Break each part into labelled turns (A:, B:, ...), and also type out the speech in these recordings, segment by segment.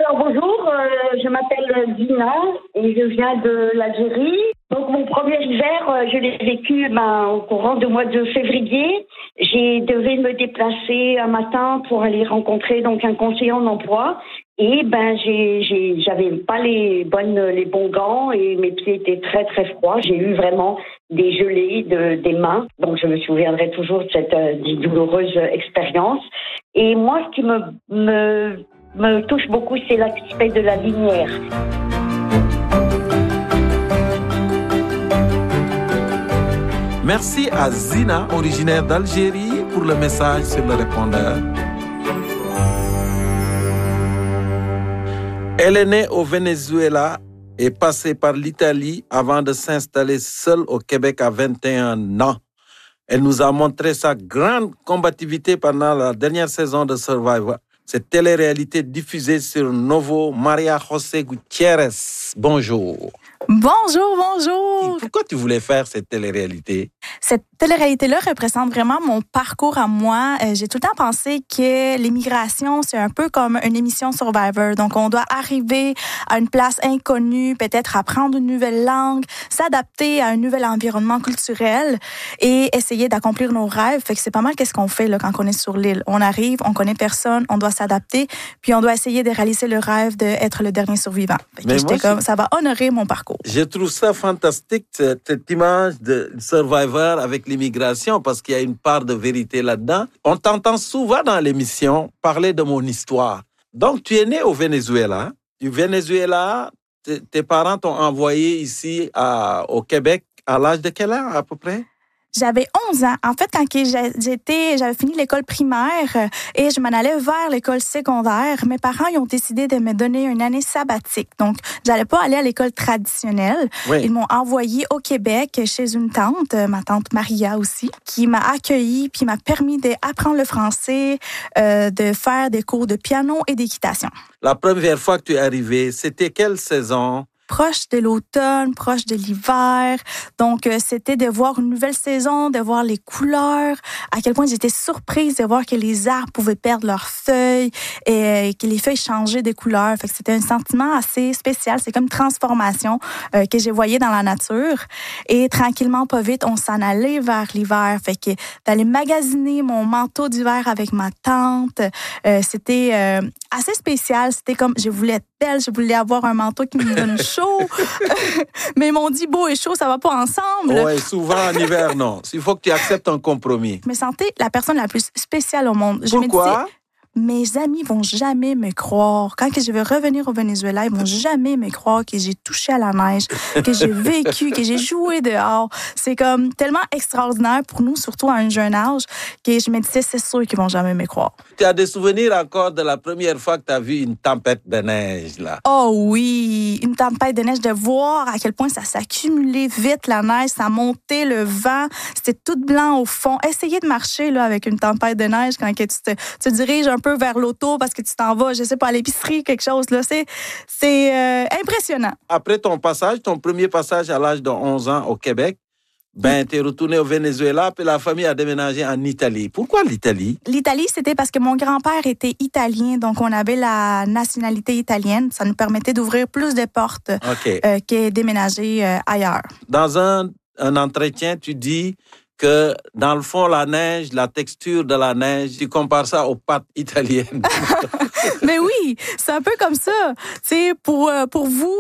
A: Alors bonjour, je m'appelle Dina et je viens de l'Algérie. Donc mon premier hiver, je l'ai vécu au courant du mois de février. J'ai devais me déplacer un matin pour aller rencontrer donc un conseiller en emploi. Et j'avais pas les bons gants et mes pieds étaient très très froids. J'ai eu vraiment des gelées des mains. Donc je me souviendrai toujours de cette douloureuse expérience. Et moi, ce qui me touche beaucoup, c'est l'aspect de la lumière.
B: Merci à Zina, originaire d'Algérie, pour le message sur le répondeur. Elle est née au Venezuela et passée par l'Italie avant de s'installer seule au Québec à 21 ans. Elle nous a montré sa grande combativité pendant la dernière saison de Survivor. Cette télé-réalité diffusée sur Novo. Maria José Gutiérrez, bonjour.
C: Bonjour.
B: Pourquoi tu voulais faire cette télé-réalité?
C: Cette télé-réalité-là représente vraiment mon parcours à moi. J'ai tout le temps pensé que l'immigration, c'est un peu comme une émission Survivor. Donc, on doit arriver à une place inconnue, peut-être apprendre une nouvelle langue, s'adapter à un nouvel environnement culturel et essayer d'accomplir nos rêves. Fait que c'est pas mal qu'est-ce qu'on fait là, quand on est sur l'île. On arrive, on connaît personne, on doit s'adapter, puis on doit essayer de réaliser le rêve d'être le dernier survivant. Fait que j'étais comme, ça va honorer mon parcours.
B: Je trouve ça fantastique, cette image de Survivor avec l'immigration, parce qu'il y a une part de vérité là-dedans. On t'entend souvent dans l'émission parler de mon histoire. Donc, tu es né au Venezuela. Du Venezuela, tes parents t'ont envoyé ici au Québec à l'âge de quel âge à peu près?
C: J'avais 11 ans. En fait, quand j'avais fini l'école primaire et je m'en allais vers l'école secondaire, mes parents ils ont décidé de me donner une année sabbatique. Donc, j'allais pas aller à l'école traditionnelle. Oui. Ils m'ont envoyé au Québec chez une tante, ma tante Maria aussi, qui m'a accueillie puis m'a permis d'apprendre le français, de faire des cours de piano et d'équitation.
B: La première fois que tu es arrivé, c'était quelle saison?
C: Proche de l'automne, proche de l'hiver. Donc, c'était de voir une nouvelle saison, de voir les couleurs, à quel point j'étais surprise de voir que les arbres pouvaient perdre leurs feuilles et que les feuilles changeaient de couleur. Fait que c'était un sentiment assez spécial. C'est comme une transformation que j'ai voyée dans la nature. Et tranquillement, pas vite, on s'en allait vers l'hiver. Fait que d'aller magasiner mon manteau d'hiver avec ma tante, c'était assez spécial. C'était comme, je voulais être belle, je voulais avoir un manteau qui me donne chaud. Mais ils m'ont dit beau et chaud, ça va pas ensemble.
B: Oui, souvent en hiver, non. Il faut que tu acceptes un compromis.
C: Je me sentais la personne la plus spéciale au monde.
B: Pourquoi?
C: Mes amis vont jamais me croire. Quand je vais revenir au Venezuela, ils vont jamais me croire que j'ai touché à la neige, que j'ai vécu, que j'ai joué dehors. C'est comme tellement extraordinaire pour nous, surtout à un jeune âge, que je me disais, c'est sûr qu'ils vont jamais me croire.
B: Tu as des souvenirs encore de la première fois que tu as vu une tempête de neige, là?
C: Oh oui, une tempête de neige, de voir à quel point ça s'accumulait vite, la neige, ça montait, le vent, c'était tout blanc au fond. Essayer de marcher là avec une tempête de neige quand que tu te diriges un peu vers l'auto parce que tu t'en vas, je sais pas, à l'épicerie, quelque chose, là. C'est impressionnant.
B: Après ton premier passage à l'âge de 11 ans au Québec, tu es retourné au Venezuela, puis la famille a déménagé en Italie. Pourquoi l'Italie?
C: L'Italie, c'était parce que mon grand-père était italien, donc on avait la nationalité italienne. Ça nous permettait d'ouvrir plus de portes que déménager ailleurs.
B: Dans un entretien, tu dis que, dans le fond, la neige, la texture de la neige, tu compares ça aux pâtes italiennes.
C: Mais oui, c'est un peu comme ça. Tu sais, pour vous,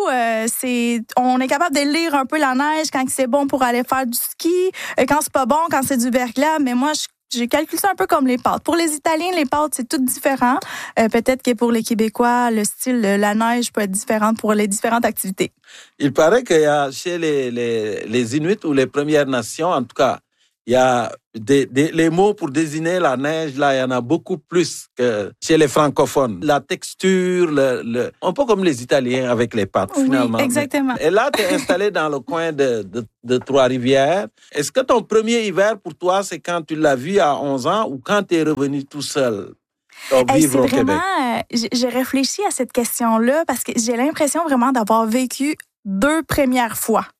C: on est capable de lire un peu la neige quand c'est bon pour aller faire du ski, quand c'est pas bon, quand c'est du verglas. Mais moi, j'ai calculé ça un peu comme les pâtes. Pour les Italiens, les pâtes, c'est tout différent. Peut-être que pour les Québécois, le style de la neige peut être différent pour les différentes activités.
B: Il paraît qu'il y a chez les Inuits ou les Premières Nations, en tout cas, il y a les mots pour désigner la neige, là, il y en a beaucoup plus que chez les francophones. La texture, un peu comme les Italiens avec les pâtes, finalement.
C: Oui, exactement.
B: Et là, tu es installé dans le coin de Trois-Rivières. Est-ce que ton premier hiver pour toi, c'est quand tu l'as vu à 11 ans ou quand tu es revenu tout seul vivre au Québec?
C: J'ai réfléchi à cette question-là parce que j'ai l'impression vraiment d'avoir vécu 2 premières fois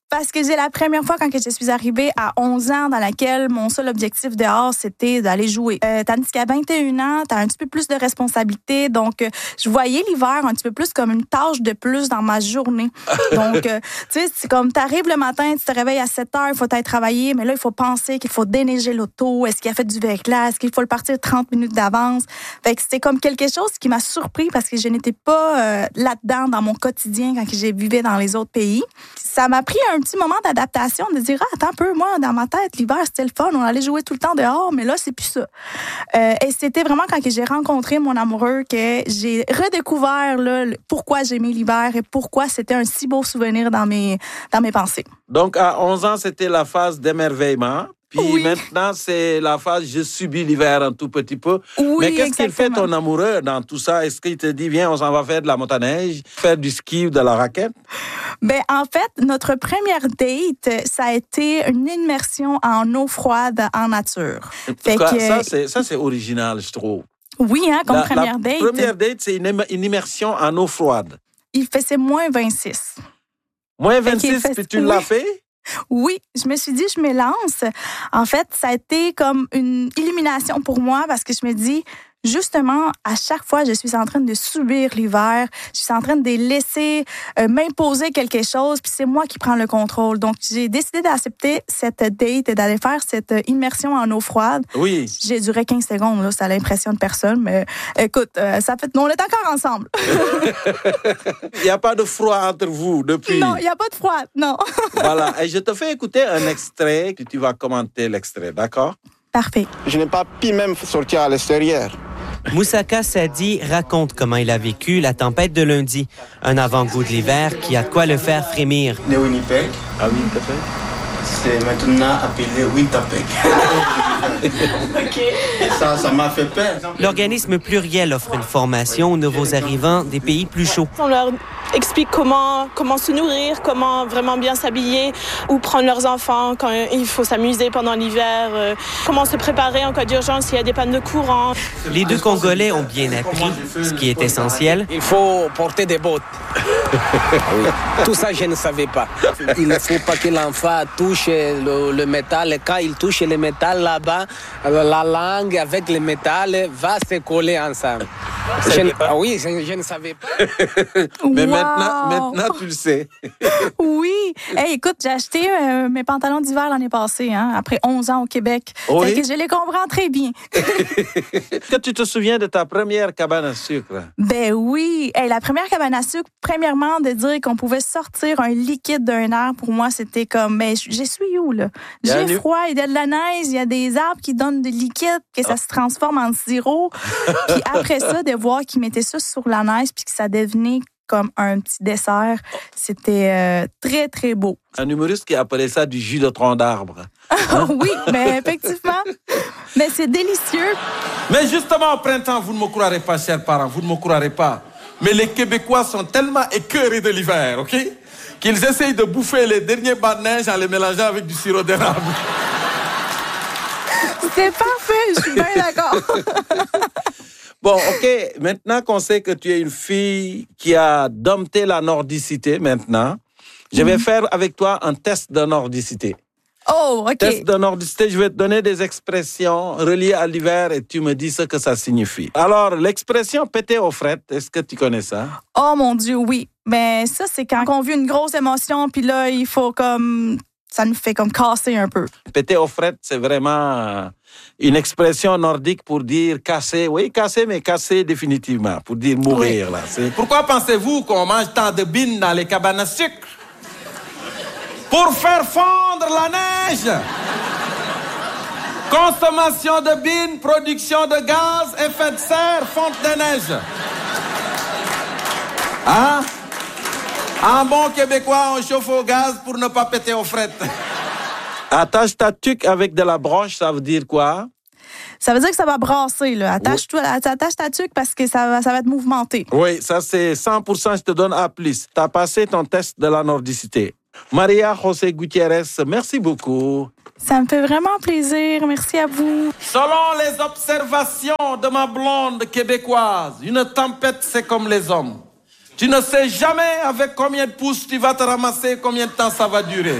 C: Parce que c'est la première fois quand je suis arrivée à 11 ans dans laquelle mon seul objectif dehors, c'était d'aller jouer. Tandis qu'à 21 ans, tu as un petit peu plus de responsabilité. Donc, je voyais l'hiver un petit peu plus comme une tâche de plus dans ma journée. Donc, tu sais, c'est comme tu arrives le matin, tu te réveilles à 7 heures, il faut aller travailler, mais là, il faut penser qu'il faut déneiger l'auto. Est-ce qu'il a fait du verglas? Est-ce qu'il faut le partir 30 minutes d'avance? Fait que c'était comme quelque chose qui m'a surpris parce que je n'étais pas là-dedans dans mon quotidien quand je vivais dans les autres pays. Ça m'a pris un petit moment d'adaptation, de dire, attends un peu, moi, dans ma tête, l'hiver, c'était le fun, on allait jouer tout le temps dehors, mais là, c'est plus ça. Et c'était vraiment quand j'ai rencontré mon amoureux que j'ai redécouvert là, pourquoi j'aimais l'hiver et pourquoi c'était un si beau souvenir dans mes pensées.
B: Donc, à 11 ans, c'était la phase d'émerveillement. Puis
C: oui.
B: Maintenant, c'est la phase « je subis l'hiver un tout petit peu ».
C: Oui,
B: mais qu'est-ce qu'il fait
C: exactement.
B: ton amoureux dans tout ça? Est-ce qu'il te dit « viens, on s'en va faire de la motoneige, faire du ski ou de la raquette » ?
C: Ben, en fait, notre première date, ça a été une immersion en eau froide en nature.
B: En tout cas, ça, c'est original, je trouve.
C: Oui, hein, comme première date.
B: La première date, c'est une immersion en eau froide.
C: C'est moins 26.
B: Moins 26, puis tu l'as fait?
C: Oui, je me suis dit, je me lance. En fait, ça a été comme une illumination pour moi parce que je me dis, justement, à chaque fois, je suis en train de subir l'hiver, je suis en train de laisser m'imposer quelque chose, puis c'est moi qui prends le contrôle. Donc, j'ai décidé d'accepter cette date et d'aller faire cette immersion en eau froide.
B: Oui.
C: J'ai duré 15 secondes, là, ça l'impressionne personne, mais écoute, on est encore ensemble.
B: Il n'y a pas de froid entre vous depuis?
C: Non, il n'y a pas de froid, non.
B: Voilà, et je te fais écouter un extrait, que tu vas commenter l'extrait, d'accord?
C: Parfait.
D: Je n'ai pas pu même sortir à l'extérieur.
E: Moussaka Sadi raconte comment il a vécu la tempête de lundi, un avant-goût de l'hiver qui a de quoi le faire frémir.
D: De Winnipeg,
B: Ah oui, Winnipeg.
D: c'est maintenant appelé Winnipeg. Et ça m'a fait peur.
E: L'organisme pluriel offre une formation aux nouveaux arrivants des pays plus chauds.
F: On leur explique comment se nourrir, comment vraiment bien s'habiller, où prendre leurs enfants quand il faut s'amuser pendant l'hiver, comment se préparer en cas d'urgence s'il y a des pannes de courant.
E: Les deux Congolais ont bien appris ce qui est essentiel.
G: Il faut porter des bottes. Oui. Tout ça, je ne savais pas. Il ne faut pas que l'enfant touche le métal. Et quand il touche le métal là-bas, la langue avec le métal va se coller ensemble. Oui, je ne savais pas.
B: Mais
C: Wow!
B: maintenant, tu le sais.
C: Oui. Hey, écoute, j'ai acheté mes pantalons d'hiver l'année passée, hein, après 11 ans au Québec.
B: Oui.
C: Fait que je les comprends très bien.
B: Est-ce que tu te souviens de ta première cabane à sucre?
C: Ben oui. Hey, la première cabane à sucre, premièrement, de dire qu'on pouvait sortir un liquide d'un air, pour moi, c'était comme, mais je suis où, là? J'ai froid, il y a de la neige, il y a des arbres qui donnent du liquide, que ça se transforme en sirop. Puis après ça, de voir qu'ils mettaient ça sur la neige, puis que ça devenait comme un petit dessert, c'était très, très beau.
B: Un humoriste qui appelait ça du jus de tronc d'arbre.
C: Oui, mais effectivement. Mais c'est délicieux.
B: Mais justement, au printemps, vous ne me croirez pas, chers parents, vous ne me croirez pas. Mais les Québécois sont tellement écœurés de l'hiver, OK? Qu'ils essayent de bouffer les derniers bancs de neige en les mélangeant avec du sirop d'érable.
C: C'est parfait, je suis bien d'accord.
B: Bon, OK, maintenant qu'on sait que tu es une fille qui a dompté la nordicité maintenant, je vais faire avec toi un test de nordicité.
C: Oh, OK.
B: Test de nordicité, je vais te donner des expressions reliées à l'hiver et tu me dis ce que ça signifie. Alors, l'expression péter aux frettes, est-ce que tu connais ça?
C: Oh mon Dieu, oui. Mais ça, c'est quand on vit une grosse émotion, puis là, il faut comme... Ça nous fait comme casser un peu.
B: Péter aux frettes, c'est vraiment une expression nordique pour dire casser. Oui, casser, mais casser définitivement, pour dire mourir. Oui. Là. Pourquoi pensez-vous qu'on mange tant de bines dans les cabanes à sucre? Pour faire fondre la neige. Consommation de bines, production de gaz, effet de serre, fonte de neige. Hein? En bon Québécois, on chauffe au gaz pour ne pas péter aux frettes. Attache ta tuque avec de la broche, ça veut dire quoi?
C: Ça veut dire que ça va brasser, là. Attache ta tuque parce que ça va être mouvementé.
B: Oui, ça c'est 100%, je te donne A+. Tu as passé ton test de la nordicité. Maria José Gutiérrez, merci beaucoup.
C: Ça me fait vraiment plaisir. Merci à vous.
B: Selon les observations de ma blonde québécoise, une tempête, c'est comme les hommes. Tu ne sais jamais avec combien de pouces tu vas te ramasser, combien de temps ça va durer.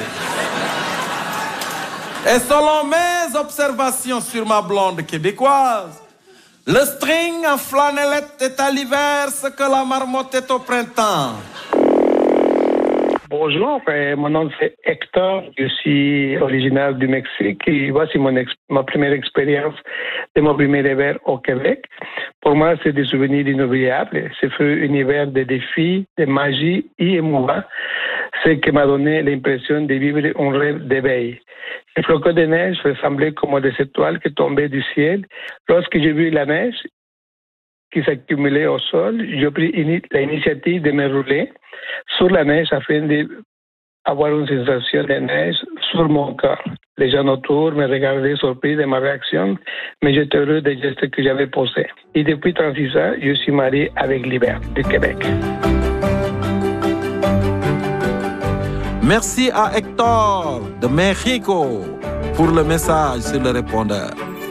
B: Et selon mes observations sur ma blonde québécoise, le string en flanellette est à l'hiver ce que la marmotte est au printemps.
H: Bonjour, mon nom c'est Hector, je suis originaire du Mexique et voici ma première expérience de mon premier hiver au Québec. Pour moi, c'est des souvenirs inoubliables. Ce fut un hiver de défis, de magie et émouvant, ce qui m'a donné l'impression de vivre un rêve d'éveil. Les flocons de neige ressemblaient comme des étoiles qui tombaient du ciel. Lorsque j'ai vu la neige qui s'accumulait au sol, j'ai pris l'initiative de me rouler sur la neige afin d'avoir une sensation de neige sur mon corps. Les gens autour me regardaient surpris de ma réaction, mais j'étais heureux des gestes que j'avais posés. Et depuis 36 ans, je suis marié avec l'hiver du Québec.
B: Merci à Hector de Mexico pour le message sur le répondeur.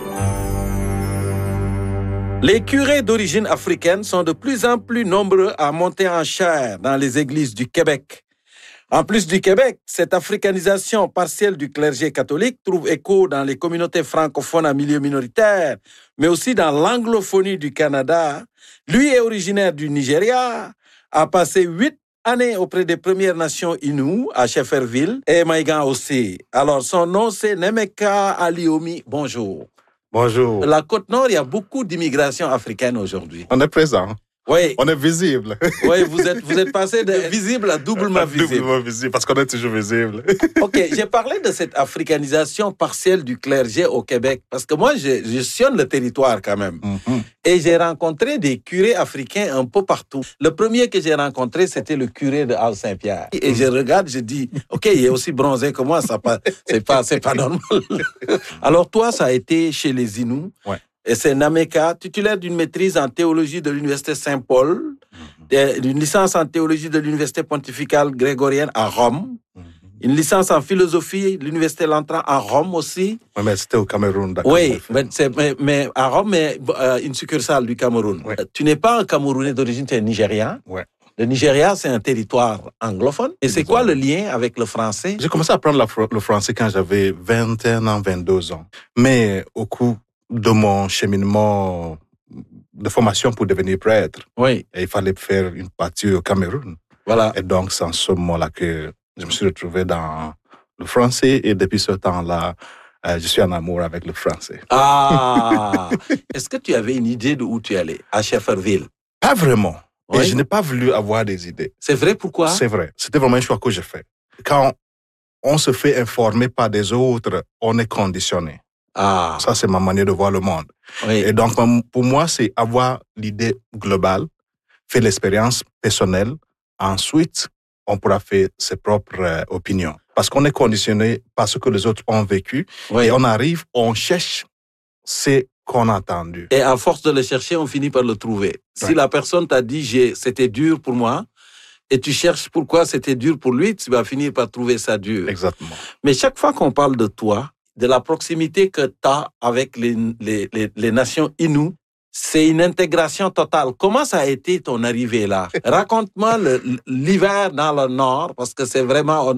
B: Les curés d'origine africaine sont de plus en plus nombreux à monter en chaire dans les églises du Québec. En plus du Québec, cette africanisation partielle du clergé catholique trouve écho dans les communautés francophones à milieu minoritaire, mais aussi dans l'anglophonie du Canada. Lui est originaire du Nigeria, a passé 8 années auprès des Premières Nations Innu à Shefferville et Maïgan aussi. Alors, son nom, c'est Nemeka Aliomi. Bonjour.
I: Bonjour.
B: La Côte-Nord, il y a beaucoup d'immigration africaine aujourd'hui.
I: On est présent.
B: Oui.
I: On est visible.
B: Oui, vous êtes passé de visible à doublement visible.
I: Doublement visible, parce qu'on est toujours visible.
B: OK, j'ai parlé de cette africanisation partielle du clergé au Québec, parce que moi, je sillonne le territoire quand même. Mm-hmm. Et j'ai rencontré des curés africains un peu partout. Le premier que j'ai rencontré, c'était le curé de Halle-Saint-Pierre. Et je regarde, je dis, OK, il est aussi bronzé que moi, c'est pas normal. Alors toi, ça a été chez les Inuits. Ouais. Et c'est Nameka, titulaire d'une maîtrise en théologie de l'Université Saint-Paul, d'une licence en théologie de l'Université pontificale grégorienne à Rome, une licence en philosophie de l'Université Lantran à Rome aussi.
I: Oui, mais c'était au Cameroun, d'accord.
B: Oui, mais à Rome, mais une succursale du Cameroun. Ouais. Tu n'es pas un Camerounais d'origine, tu es un Nigérian. Ouais. Le Nigeria, c'est un territoire anglophone. Et c'est quoi le lien avec le français?
I: J'ai commencé à apprendre le français quand j'avais 21 ans, 22 ans. Mais au cours de mon cheminement de formation pour devenir prêtre. Oui. Et il fallait faire une partie au Cameroun. Voilà. Et donc, c'est en ce moment-là que je me suis retrouvé dans le français. Et depuis ce temps-là, je suis en amour avec le français.
B: Ah! Est-ce que tu avais une idée de où tu allais? À Shefferville?
I: Pas vraiment. Oui. Et je n'ai pas voulu avoir des idées.
B: C'est vrai, pourquoi?
I: C'est vrai. C'était vraiment un choix que j'ai fait. Quand on se fait informer par des autres, on est conditionné. Ah. Ça, c'est ma manière de voir le monde. Oui. Et donc, pour moi, c'est avoir l'idée globale, faire l'expérience personnelle. Ensuite, on pourra faire ses propres opinions. Parce qu'on est conditionné par ce que les autres ont vécu. Oui. Et on arrive, on cherche ce qu'on a entendu.
B: Et à force de le chercher, on finit par le trouver. Oui. Si la personne t'a dit « c'était dur pour moi », et tu cherches pourquoi c'était dur pour lui, tu vas finir par trouver ça dur.
I: Exactement.
B: Mais chaque fois qu'on parle de toi, de la proximité que tu as avec les nations Innu, c'est une intégration totale. Comment ça a été ton arrivée là? Raconte-moi l'hiver dans le Nord, parce que c'est vraiment...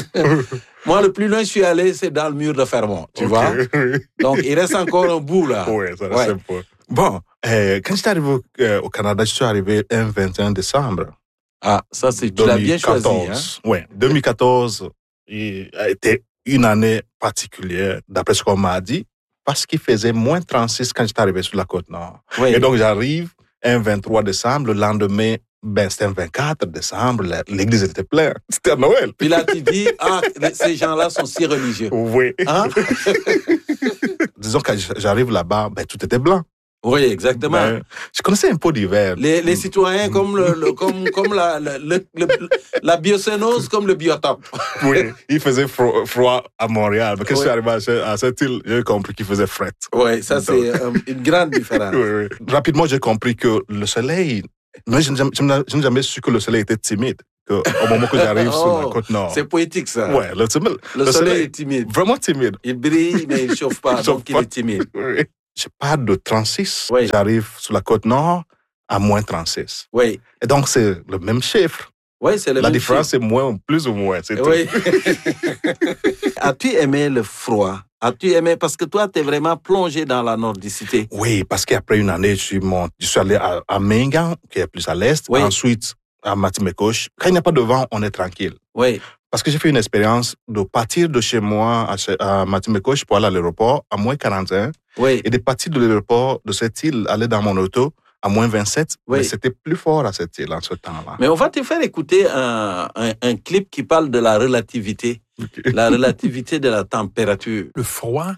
B: Moi, le plus loin je suis allé, c'est dans le mur de Fermont, tu vois? Donc, il reste encore un bout là.
I: Oui, ça reste un peu. Bon, quand j'étais arrivé au Canada, je suis arrivé un 21 décembre.
B: Ah, ça, tu l'as bien choisi. Hein?
I: Oui, 2014 a été une année particulière, d'après ce qu'on m'a dit, parce qu'il faisait moins 36 quand j'étais arrivé sur la Côte-Nord. Oui. Et donc, j'arrive un 23 décembre, le lendemain, c'était un 24 décembre, l'église était pleine. C'était à Noël.
B: Puis là, tu dis, ces gens-là sont si religieux.
I: Oui. Hein? Disons que j'arrive là-bas, tout était blanc.
B: Oui, exactement.
I: Je connaissais un peu d'hiver.
B: Les citoyens comme la biocénose, comme le biotope.
I: Oui, il faisait froid à Montréal. Mais quand je suis arrivé à cette île, j'ai compris qu'il faisait fret.
B: Oui, ça c'est une grande différence.
I: Oui. Rapidement, j'ai compris que le soleil... Mais je n'ai jamais su que le soleil était timide. Au moment que j'arrive sur la Côte-Nord.
B: C'est poétique, ça.
I: Oui,
B: le soleil est timide.
I: Vraiment timide.
B: Il brille, mais il ne chauffe pas, donc il est timide.
I: Oui. Je pars de 36, oui. J'arrive sur la Côte-Nord, à moins 36.
B: Oui.
I: Et donc, c'est le même chiffre.
B: Oui, c'est le
I: La
B: même
I: différence,
B: chiffre.
I: c'est moins, plus ou moins, c'est
B: Oui.
I: tout.
B: As-tu aimé le froid? As-tu aimé, parce que toi, tu es vraiment plongé dans la nordicité.
I: Oui, parce qu'après une année, je suis allé à Mingan, qui est plus à l'est.
B: Oui.
I: Ensuite, à Matimekosh. Quand il n'y a pas de vent, on est tranquille.
B: Oui.
I: Parce que j'ai fait une expérience de partir de chez moi à Matimekosh pour aller à l'aéroport à moins 41.
B: Oui.
I: Et de partir de l'aéroport de cette île, aller dans mon auto à moins 27.
B: Oui.
I: Mais c'était plus fort à cette île en ce temps-là.
B: Mais on va te faire écouter un clip qui parle de la relativité. Okay. La relativité de la température.
J: Le froid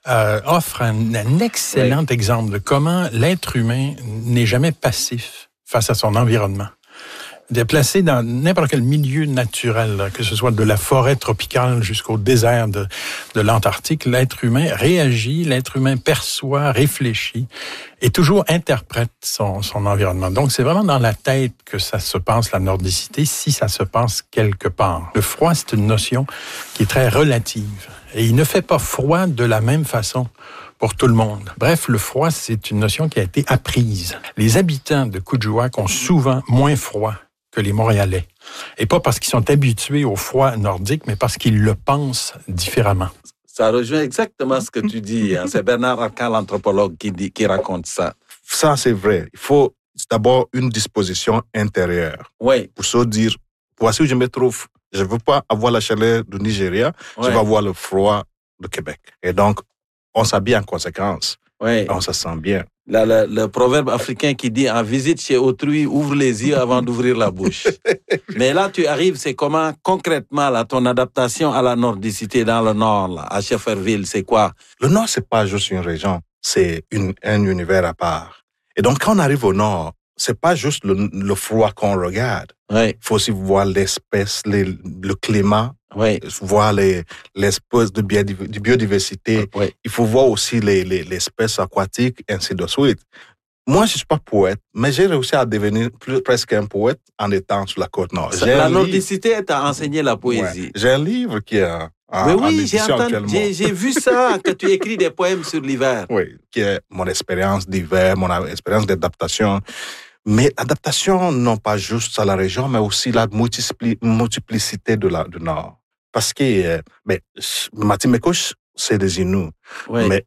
J: offre un excellent exemple de comment l'être humain n'est jamais passif face à son environnement. Déplacé dans n'importe quel milieu naturel, que ce soit de la forêt tropicale jusqu'au désert de l'Antarctique, l'être humain réagit, l'être humain perçoit, réfléchit et toujours interprète son environnement. Donc, c'est vraiment dans la tête que ça se passe, la nordicité, si ça se passe quelque part. Le froid, c'est une notion qui est très relative et il ne fait pas froid de la même façon pour tout le monde. Bref, le froid, c'est une notion qui a été apprise. Les habitants de Kuujjuaq ont souvent moins froid que les Montréalais. Et pas parce qu'ils sont habitués au froid nordique, mais parce qu'ils le pensent différemment.
B: Ça rejoint exactement ce que tu dis. Hein. C'est Bernard Arcan, l'anthropologue, qui raconte ça.
I: Ça, c'est vrai. Il faut d'abord une disposition intérieure.
B: Oui.
I: Pour se dire, voici où je me trouve. Je ne veux pas avoir la chaleur du Nigeria, je vais avoir le froid du Québec. Et donc, on s'habille en conséquence.
B: Oui.
I: On se sent bien.
B: Le proverbe africain qui dit « En visite chez autrui, ouvre les yeux avant d'ouvrir la bouche ». Mais là, tu arrives, c'est comment concrètement là, ton adaptation à la nordicité dans le nord, là, à Shefferville, c'est quoi?
I: Le nord, c'est pas juste une région, c'est un univers à part. Et donc, quand on arrive au nord, c'est pas juste le froid qu'on regarde.
B: Oui.
I: Il faut aussi voir l'espèce, le climat.
B: Oui.
I: Voir l'espèce de biodiversité.
B: Oui.
I: Il faut voir aussi l'espèce aquatique, ainsi de suite. Moi, je ne suis pas poète, mais j'ai réussi à devenir presque un poète en étant sur la côte nord.
B: La nordicité t'a enseigné la poésie.
I: Ouais. J'ai un livre qui est
B: en édition actuellement. J'ai vu ça, que tu écris des poèmes sur l'hiver.
I: Oui, qui est mon expérience d'hiver, mon expérience d'adaptation. Mais l'adaptation, non pas juste à la région, mais aussi la multiplicité du Nord. Parce que Matimekosh, c'est des Inuits.
B: Oui.
I: Mais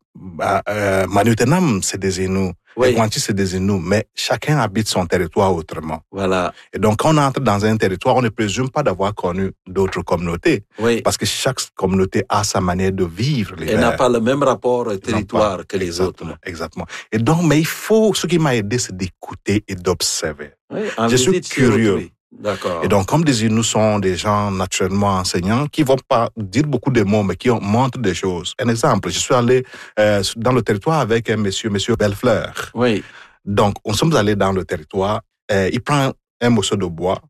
I: Manutenam, c'est des Inuits.
B: Oui.
I: Guanchi, c'est des Inuits. Mais chacun habite son territoire autrement.
B: Voilà.
I: Et donc, quand on entre dans un territoire, on ne présume pas d'avoir connu d'autres communautés.
B: Oui.
I: Parce que chaque communauté a sa manière de vivre l'hiver.
B: Elle n'a pas le même rapport au territoire que les autres.
I: Exactement. Et donc, mais il faut, ce qui m'a aidé, c'est d'écouter et d'observer.
B: Oui,
I: je suis curieux.
B: D'accord.
I: Et donc, comme nous sont des gens naturellement enseignants qui ne vont pas dire beaucoup de mots, mais qui montrent des choses. Un exemple, je suis allé dans le territoire avec un monsieur Bellefleur.
B: Oui.
I: Donc, nous sommes allés dans le territoire. Il prend un morceau de bois,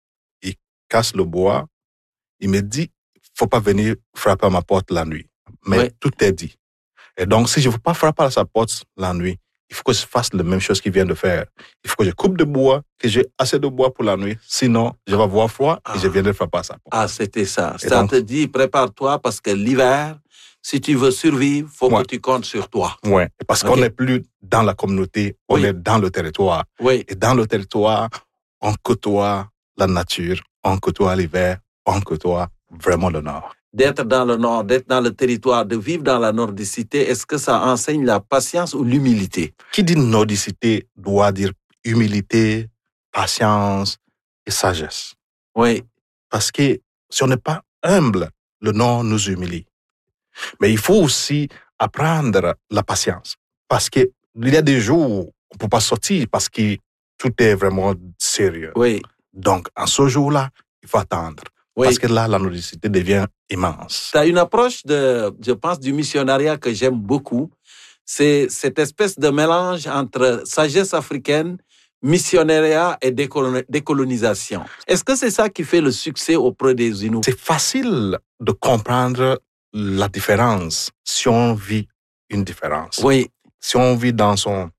I: il casse le bois, il me dit, il ne faut pas venir frapper à ma porte la nuit. Mais
B: oui.
I: Tout est dit. Et donc, si je ne veux pas frapper à sa porte la nuit, il faut que je fasse la même chose qu'il vient de faire. Il faut que je coupe de bois, que j'ai assez de bois pour la nuit. Sinon, je vais avoir froid et je viendrai frapper à sa porte.
B: Ah, c'était ça.
I: Et
B: Ça
I: donc,
B: te dit, prépare-toi parce que l'hiver, si tu veux survivre, il faut que tu comptes sur toi.
I: Oui, parce qu'on n'est plus dans la communauté, on est dans le territoire.
B: Oui.
I: Et dans le territoire, on côtoie la nature, on côtoie l'hiver, on côtoie vraiment le Nord.
B: D'être dans le Nord, d'être dans le territoire, de vivre dans la nordicité, est-ce que ça enseigne la patience ou l'humilité?
I: Qui dit nordicité doit dire humilité, patience et sagesse.
B: Oui.
I: Parce que si on n'est pas humble, le Nord nous humilie. Mais il faut aussi apprendre la patience. Parce qu'il y a des jours où on ne peut pas sortir parce que tout est vraiment sérieux.
B: Oui.
I: Donc, en ce jour-là, il faut attendre.
B: Oui.
I: Parce que là, la nordicité devient immense.
B: Tu as une approche, je pense, du missionariat que j'aime beaucoup. C'est cette espèce de mélange entre sagesse africaine, missionariat et décolonisation. Est-ce que c'est ça qui fait le succès auprès des Inuits?
I: C'est facile de comprendre la différence si on vit une différence.
B: Oui.
I: Si on vit dans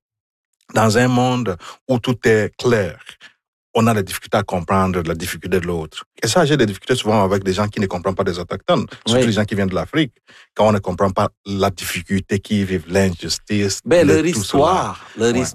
I: un monde où tout est clair, on a des difficultés à comprendre la difficulté de l'autre. Et ça, j'ai des difficultés souvent avec des gens qui ne comprennent pas des autochtones, surtout les gens qui viennent de l'Afrique, quand on ne comprend pas la difficulté qu'ils vivent, l'injustice.
B: Leur histoire